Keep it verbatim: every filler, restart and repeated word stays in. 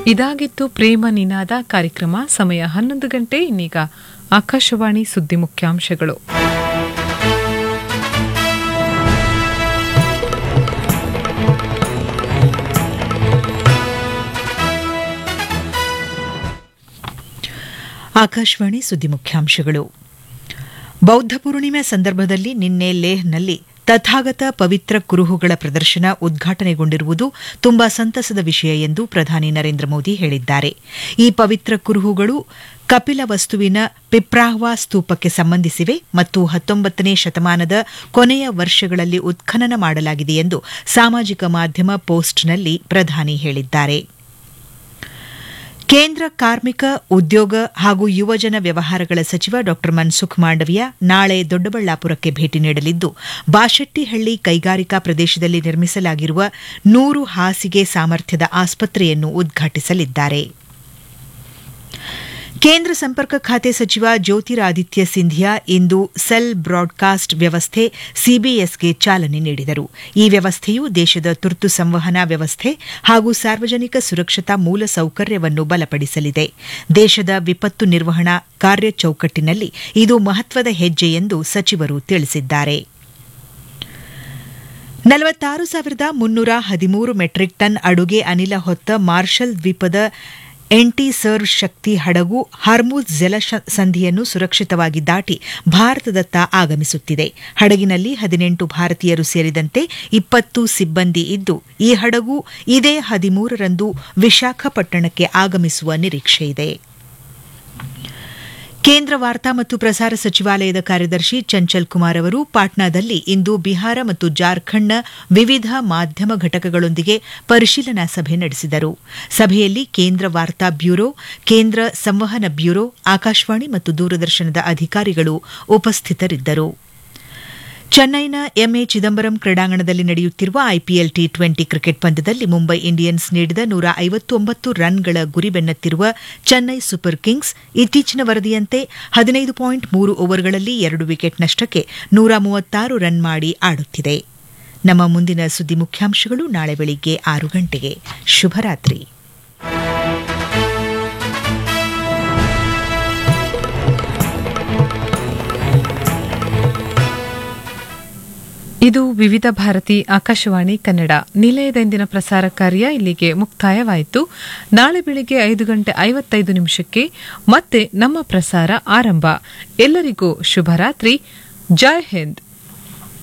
ಇದಾಗಿತ್ತು ಪ್ರೇಮ ನಿನಾದ ಕಾರ್ಯಕ್ರಮ. ಸಮಯ ಹನ್ನೊಂದು ಗಂಟೆ. ಇನ್ನೀಗ ಆಕಾಶವಾಣಿ ಸುದ್ದಿ ಮುಖ್ಯಾಂಶಗಳು. ಆಕಾಶವಾಣಿ ಸುದ್ದಿ ಮುಖ್ಯಾಂಶಗಳು. ಬೌದ್ಧ ಪೂರ್ಣಿಮೆ ಸಂದರ್ಭದಲ್ಲಿ ನಿನ್ನೆ ಲೇಹ್ನಲ್ಲಿ ತಥಾಗತ ಪವಿತ್ರ ಕುರುಹುಗಳ ಪ್ರದರ್ಶನ ಉದ್ಘಾಟನೆಗೊಂಡಿರುವುದು ತುಂಬಾ ಸಂತಸದ ವಿಷಯ ಎಂದು ಪ್ರಧಾನಿ ನರೇಂದ್ರ ಮೋದಿ ಹೇಳಿದ್ದಾರೆ. ಈ ಪವಿತ್ರ ಕುರುಹುಗಳು ಕಪಿಲವಸ್ತುವಿನ ಪಿಪ್ರಾಹ್ವಾ ಸ್ತೂಪಕ್ಕೆ ಸಂಬಂಧಿಸಿವೆ ಮತ್ತು ಹತ್ತೊಂಬತ್ತನೇ ಶತಮಾನದ ಕೊನೆಯ ವರ್ಷಗಳಲ್ಲಿ ಉತ್ಖನನ ಮಾಡಲಾಗಿದೆ ಎಂದು ಸಾಮಾಜಿಕ ಮಾಧ್ಯಮ ಪೋಸ್ಟ್ನಲ್ಲಿ ಪ್ರಧಾನಿ ಹೇಳಿದ್ದಾರೆ. ಕೇಂದ್ರ ಕಾರ್ಮಿಕ, ಉದ್ಯೋಗ ಹಾಗೂ ಯುವಜನ ವ್ಯವಹಾರಗಳ ಸಚಿವ ಡಾ ಮನ್ಸುಖ್ ಮಾಂಡವಿಯಾ ನಾಳೆ ದೊಡ್ಡಬಳ್ಳಾಪುರಕ್ಕೆ ಭೇಟಿ ನೀಡಲಿದ್ದು, ಬಾಶೆಟ್ಟಿಹಳ್ಳಿ ಕೈಗಾರಿಕಾ ಪ್ರದೇಶದಲ್ಲಿ ನಿರ್ಮಿಸಲಾಗಿರುವ ನೂರು ಹಾಸಿಗೆ ಸಾಮರ್ಥ್ಯದ ಆಸ್ಪತ್ರೆಯನ್ನು ಉದ್ಘಾಟಿಸಲಿದ್ದಾರೆ. ಕೇಂದ್ರ ಸಂಪರ್ಕ ಖಾತೆ ಸಚಿವ ಜ್ಯೋತಿರಾದಿತ್ಯ ಸಿಂಧಿಯಾ ಇಂದು ಸೆಲ್ ಬ್ರಾಡ್ಕಾಸ್ಟ್ ವ್ಯವಸ್ಥೆ ಸಿಬಿಎಸ್ಗೆ ಚಾಲನೆ ನೀಡಿದರು. ಈ ವ್ಯವಸ್ಥೆಯು ದೇಶದ ತುರ್ತು ಸಂವಹನ ವ್ಯವಸ್ಥೆ ಹಾಗೂ ಸಾರ್ವಜನಿಕ ಸುರಕ್ಷತಾ ಮೂಲಸೌಕರ್ಯವನ್ನು ಬಲಪಡಿಸಲಿದೆ. ದೇಶದ ವಿಪತ್ತು ನಿರ್ವಹಣಾ ಕಾರ್ಯಚೌಕಟ್ಟಿನಲ್ಲಿ ಇದು ಮಹತ್ವದ ಹೆಜ್ಜೆ ಎಂದು ಸಚಿವರು ತಿಳಿಸಿದ್ದಾರೆ. ನಲವತ್ತಾರು ಸಾವಿರದ ಮುನ್ನೂರ ಹದಿಮೂರು ಮೆಟ್ರಿಕ್ ಟನ್ ಅಡುಗೆ ಅನಿಲ ಹೊತ್ತ ಮಾರ್ಷಲ್ ದ್ವೀಪದ ಎಂಟಿ ಸರ್ವ್ ಶಕ್ತಿ ಹಡಗು ಹಾರ್ಮುಜ್ ಜಲಸಂಧಿಯನ್ನು ಸುರಕ್ಷಿತವಾಗಿ ದಾಟಿ ಭಾರತದತ್ತ ಆಗಮಿಸುತ್ತಿದೆ. ಹಡಗಿನಲ್ಲಿ ಹದಿನೆಂಟು ಭಾರತೀಯರು ಸೇರಿದಂತೆ ಇಪ್ಪತ್ತು ಸಿಬ್ಬಂದಿ ಇದ್ದು, ಈ ಹಡಗು ಇದೇ ಹದಿಮೂರರಂದು ವಿಶಾಖಪಟ್ಟಣಕ್ಕೆ ಆಗಮಿಸುವ ನಿರೀಕ್ಷೆಯಿದೆ. ಕೇಂದ್ರ ವಾರ್ತಾ ಮತ್ತು ಪ್ರಸಾರ ಸಚಿವಾಲಯದ ಕಾರ್ಯದರ್ಶಿ ಚಂಚಲ್ ಕುಮಾರ್ ಅವರು ಪಾಟ್ನಾದಲ್ಲಿ ಇಂದು ಬಿಹಾರ ಮತ್ತು ಜಾರ್ಖಂಡ್ನ ವಿವಿಧ ಮಾಧ್ಯಮ ಘಟಕಗಳೊಂದಿಗೆ ಪರಿಶೀಲನಾ ಸಭೆ ನಡೆಸಿದರು. ಸಭೆಯಲ್ಲಿ ಕೇಂದ್ರ ವಾರ್ತಾ ಬ್ಯೂರೋ, ಕೇಂದ್ರ ಸಂವಹನ ಬ್ಯೂರೋ, ಆಕಾಶವಾಣಿ ಮತ್ತು ದೂರದರ್ಶನದ ಅಧಿಕಾರಿಗಳು ಉಪಸ್ಥಿತರಿದ್ದರು. ಚೆನ್ನೈನ ಎಂಎ ಚಿದಂಬರಂ ಕ್ರೀಡಾಂಗಣದಲ್ಲಿ ನಡೆಯುತ್ತಿರುವ ಐಪಿಎಲ್ ಟಿ ಟ್ವೆಂಟಿ ಕ್ರಿಕೆಟ್ ಪಂದ್ಯದಲ್ಲಿ ಮುಂಬೈ ಇಂಡಿಯನ್ಸ್ ನೀಡಿದ ನೂರ ಐವತ್ತೊಂಬತ್ತು ರನ್ಗಳ ಗುರಿ ಬೆನ್ನತ್ತಿರುವ ಚೆನ್ನೈ ಸೂಪರ್ ಕಿಂಗ್ಸ್ ಇತ್ತೀಚಿನ ವರದಿಯಂತೆ ಹದಿನೈದು ಪಾಯಿಂಟ್ ಮೂರು ಓವರ್ಗಳಲ್ಲಿ ಎರಡು ವಿಕೆಟ್ ನಷ್ಟಕ್ಕೆ ನೂರ ಮೂವತ್ತಾರು ರನ್ ಮಾಡಿ ಆಡುತ್ತಿದೆ. ನಮ್ಮ ಮುಂದಿನ ಸುದ್ದಿ ಮುಖ್ಯಾಂಶಗಳು ನಾಳೆ ಬೆಳಿಗ್ಗೆ ಆರು ಗಂಟೆಗೆ. ಶುಭರಾತ್ರಿ. ಇದು ವಿವಿಧ ಭಾರತಿ ಆಕಾಶವಾಣಿ ಕನ್ನಡ ನಿಲಯದ ಇಂದಿನ ಪ್ರಸಾರ ಕಾರ್ಯ ಇಲ್ಲಿಗೆ ಮುಕ್ತಾಯವಾಯಿತು. ನಾಳೆ ಬೆಳಿಗ್ಗೆ ಐದು ಗಂಟೆ ಐವತ್ತೈದು ನಿಮಿಷಕ್ಕೆ ಮತ್ತೆ ನಮ್ಮ ಪ್ರಸಾರ ಆರಂಭ. ಎಲ್ಲರಿಗೂ ಶುಭರಾತ್ರಿ. ಜೈ ಹಿಂದ್.